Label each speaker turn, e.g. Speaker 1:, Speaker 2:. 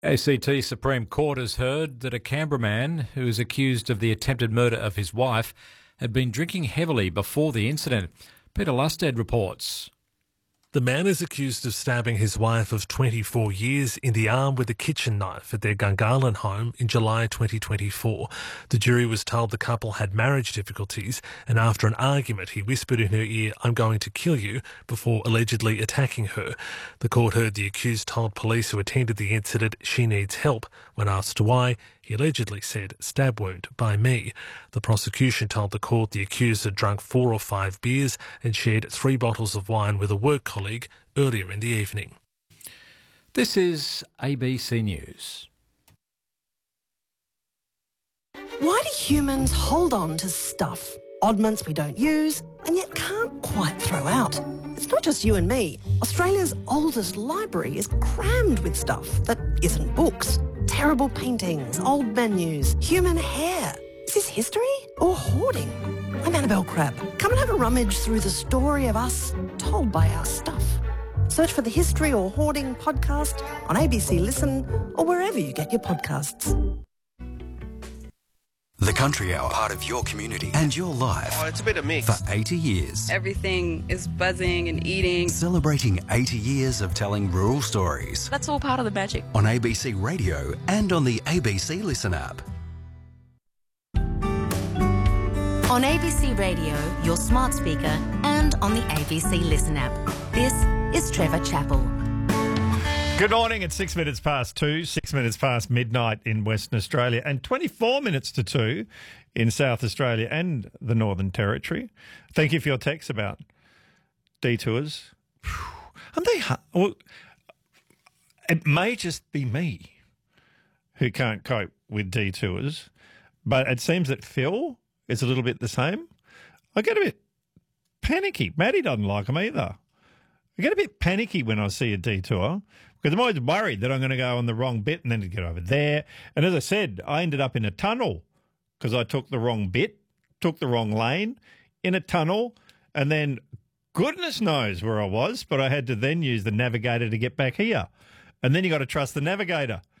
Speaker 1: ACT Supreme Court has heard that a Canberra man who is accused of the attempted murder of his wife had been drinking heavily before the incident. Peter Lusted reports.
Speaker 2: The man is accused of stabbing his wife of 24 years in the arm with a kitchen knife at their Gungahlin home in July 2024. The jury was told the couple had marriage difficulties, and after an argument he whispered in her ear, "I'm going to kill you," before allegedly attacking her. The court heard the accused told police who attended the incident she needs help. When asked why, he allegedly said, "Stab wound by me." The prosecution told the court the accused had drunk 4 or 5 beers and shared 3 bottles of wine with a work colleague earlier in the evening.
Speaker 1: This is ABC News.
Speaker 3: Why do humans hold on to stuff, oddments we don't use and yet can't quite throw out? It's not just you and me. Australia's oldest library is crammed with stuff that isn't books. Terrible paintings, old menus, human hair. Is this history or hoarding? I'm Annabelle Crabb. Come and have a rummage through the story of us told by our stuff. Search for the History or Hoarding podcast on ABC Listen or wherever you get your podcasts.
Speaker 4: The Country Hour, part of your community and your life.
Speaker 5: Oh, it's a bit of mix.
Speaker 4: For 80 years.
Speaker 6: Everything is buzzing and eating.
Speaker 4: Celebrating 80 years of telling rural stories.
Speaker 6: That's all part of the magic.
Speaker 4: On ABC Radio and on the ABC Listen app.
Speaker 7: On ABC Radio, your smart speaker, and on the ABC Listen app. This is Trevor Chappell.
Speaker 8: Good morning. It's 6 minutes past 2, 6 minutes past midnight in Western Australia, and 24 minutes to 2 in South Australia and the Northern Territory. Thank you for your texts about detours. Aren't they hard? Well, it may just be me who can't cope with detours, but it seems that Phil is a little bit the same. I get a bit panicky. Maddie doesn't like them either. I get a bit panicky when I see a detour because I'm always worried that I'm going to go on the wrong bit and then get over there. And as I said, I ended up in a tunnel because I took the wrong bit, took the wrong lane in a tunnel, and then goodness knows where I was, but I had to then use the navigator to get back here. And then you got to trust the navigator